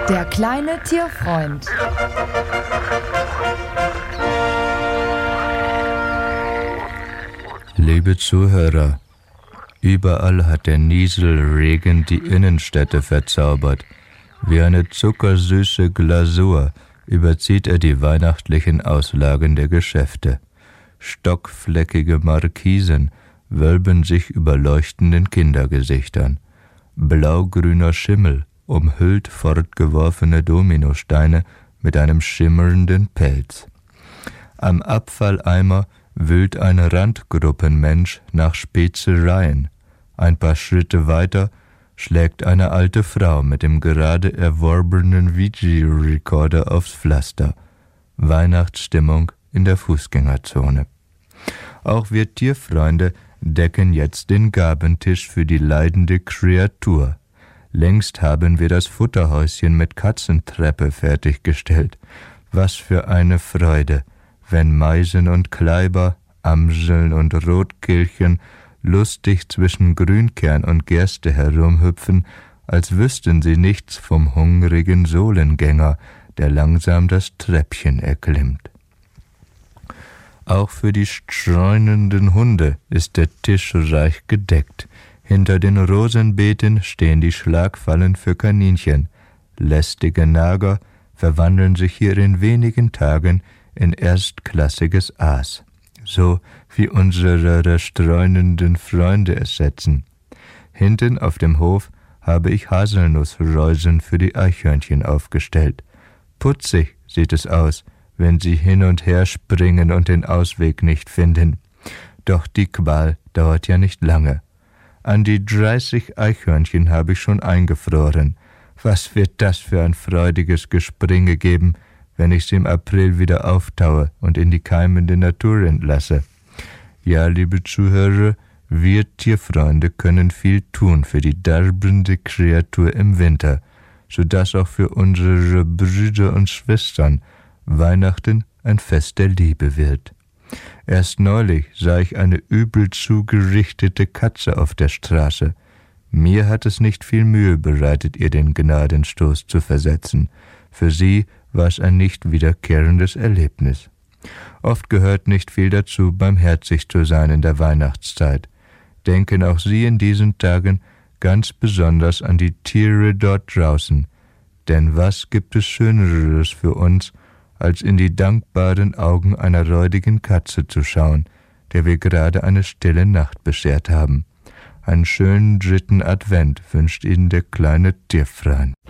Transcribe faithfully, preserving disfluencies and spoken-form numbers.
Der kleine Tierfreund. Liebe Zuhörer, überall hat der Nieselregen die Innenstädte verzaubert. Wie eine zuckersüße Glasur überzieht er die weihnachtlichen Auslagen der Geschäfte. Stockfleckige Markisen wölben sich über leuchtenden Kindergesichtern. Blaugrüner Schimmel umhüllt fortgeworfene Dominosteine mit einem schimmernden Pelz. Am Abfalleimer wühlt ein Randgruppenmensch nach Spezereien. Ein paar Schritte weiter schlägt eine alte Frau mit dem gerade erworbenen Videorekorder aufs Pflaster. Weihnachtsstimmung in der Fußgängerzone. Auch wir Tierfreunde decken jetzt den Gabentisch für die leidende Kreatur. Längst haben wir das Futterhäuschen mit Katzentreppe fertiggestellt. Was für eine Freude, wenn Meisen und Kleiber, Amseln und Rotkehlchen lustig zwischen Grünkern und Gerste herumhüpfen, als wüssten sie nichts vom hungrigen Sohlengänger, der langsam das Treppchen erklimmt. Auch für die streunenden Hunde ist der Tisch reich gedeckt. Hinter den Rosenbeeten stehen die Schlagfallen für Kaninchen. Lästige Nager verwandeln sich hier in wenigen Tagen in erstklassiges Aas, so wie unsere streunenden Freunde es setzen. Hinten auf dem Hof habe ich Haselnussreusen für die Eichhörnchen aufgestellt. Putzig sieht es aus, wenn sie hin und her springen und den Ausweg nicht finden. Doch die Qual dauert ja nicht lange. An die dreißig Eichhörnchen habe ich schon eingefroren. Was wird das für ein freudiges Gespringe geben, wenn ich sie im April wieder auftaue und in die keimende Natur entlasse? Ja, liebe Zuhörer, wir Tierfreunde können viel tun für die darbende Kreatur im Winter, sodass auch für unsere Brüder und Schwestern Weihnachten ein Fest der Liebe wird. Erst neulich sah ich eine übel zugerichtete Katze auf der Straße. Mir hat es nicht viel Mühe bereitet, ihr den Gnadenstoß zu versetzen. Für sie war es ein nicht wiederkehrendes Erlebnis. Oft gehört nicht viel dazu, barmherzig zu sein in der Weihnachtszeit. Denken auch Sie in diesen Tagen ganz besonders an die Tiere dort draußen. Denn was gibt es Schöneres für uns, als in die dankbaren Augen einer räudigen Katze zu schauen, der wir gerade eine stille Nacht beschert haben. Einen schönen dritten Advent wünscht Ihnen der kleine Tierfreund.